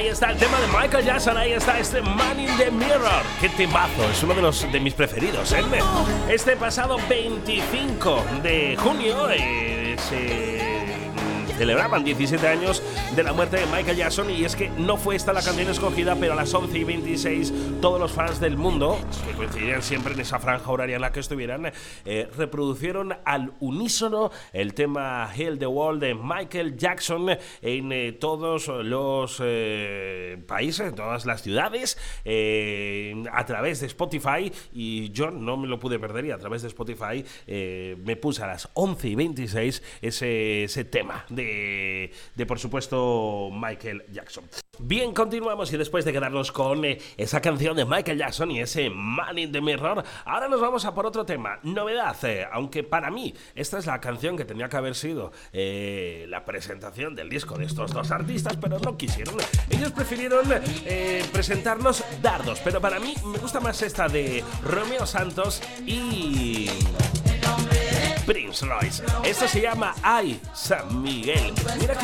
Ahí está el tema de Michael Jackson, ahí está este Man in the Mirror. Qué temazo, es uno de mis preferidos, ¿eh? Este pasado 25 de junio se celebraban 17 años de la muerte de Michael Jackson, y es que no fue esta la canción escogida, pero a las 11:26 todos los fans del mundo, que coincidían siempre en esa franja horaria en la que estuvieran, reproducieron al unísono el tema Heal the World de Michael Jackson en todos los países, en todas las ciudades, a través de Spotify, y yo no me lo pude perder, y a través de Spotify me puse a las 11:26 ese tema de por supuesto Michael Jackson. Bien, continuamos, y después de quedarnos con esa canción de Michael Jackson y ese Man in the Mirror, ahora nos vamos a por otro tema, novedad, aunque para mí esta es la canción que tenía que haber sido la presentación del disco de estos dos artistas, pero no quisieron. Ellos prefirieron presentarnos Dardos, pero para mí me gusta más esta de Romeo Santos y Prince Royce. Esto se llama Ay San Miguel. Mira